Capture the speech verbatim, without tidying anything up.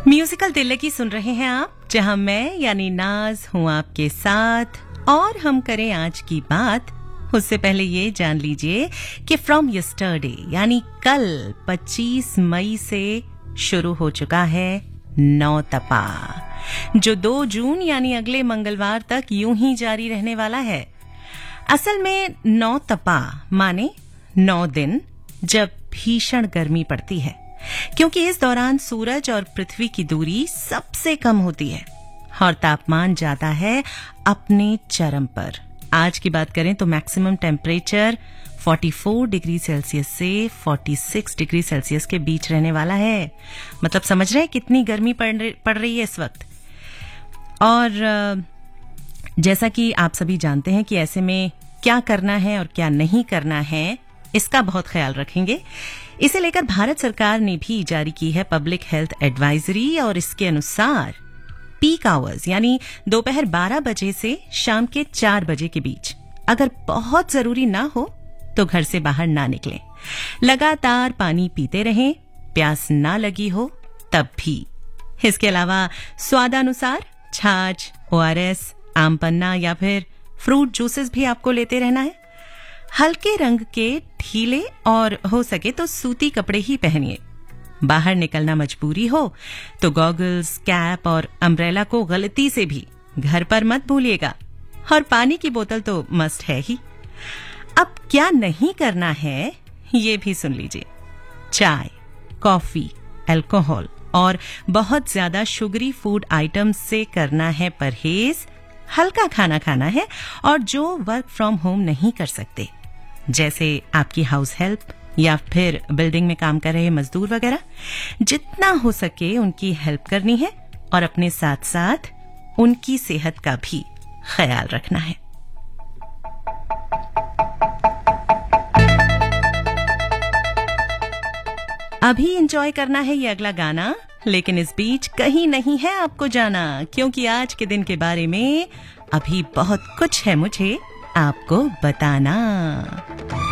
Musical दिल्लगी सुन रहे हैं आप, जहां मैं यानी नाज हूं आपके साथ। और हम करें आज की बात, उससे पहले ये जान लीजिए कि फ्रॉम यस्टरडे यानी कल पच्चीस मई से शुरू हो चुका है नौ तपा, जो दो जून यानी अगले मंगलवार तक यूं ही जारी रहने वाला है। असल में नौ तपा माने नौ दिन जब भीषण गर्मी पड़ती है, क्योंकि इस दौरान सूरज और पृथ्वी की दूरी सबसे कम होती है और तापमान जाता है अपने चरम पर। आज की बात करें तो मैक्सिमम टेम्परेचर चौवालीस डिग्री सेल्सियस से छियालीस डिग्री सेल्सियस के बीच रहने वाला है। मतलब समझ रहे हैं कितनी गर्मी पड़ रही है इस वक्त। और जैसा कि आप सभी जानते हैं कि ऐसे में क्या करना है और क्या नहीं करना है, इसका बहुत ख्याल रखेंगे। इसे लेकर भारत सरकार ने भी जारी की है पब्लिक हेल्थ एडवाइजरी, और इसके अनुसार पीक आवर्स यानी दोपहर बारह बजे से शाम के चार बजे के बीच अगर बहुत जरूरी ना हो तो घर से बाहर ना निकलें। लगातार पानी पीते रहें, प्यास ना लगी हो तब भी। इसके अलावा स्वादानुसार छाछ, ओआरएस, आम पन्ना या फिर फ्रूट जूसेस भी आपको लेते रहना है। हल्के रंग के ढीले और हो सके तो सूती कपड़े ही पहनिए। बाहर निकलना मजबूरी हो तो गॉगल्स, कैप और अम्ब्रेला को गलती से भी घर पर मत भूलिएगा। और पानी की बोतल तो मस्ट है ही। अब क्या नहीं करना है ये भी सुन लीजिए। चाय, कॉफी, अल्कोहल और बहुत ज्यादा शुगरी फूड आइटम्स से करना है परहेज। हल्का खाना खाना है, और जो वर्क फ्रॉम होम नहीं कर सकते, जैसे आपकी हाउस हेल्प या फिर बिल्डिंग में काम कर रहे मजदूर वगैरह, जितना हो सके उनकी हेल्प करनी है और अपने साथ साथ उनकी सेहत का भी ख्याल रखना है। अभी एंजॉय करना है ये अगला गाना, लेकिन इस बीच कहीं नहीं है आपको जाना, क्योंकि आज के दिन के बारे में अभी बहुत कुछ है मुझे आपको बताना।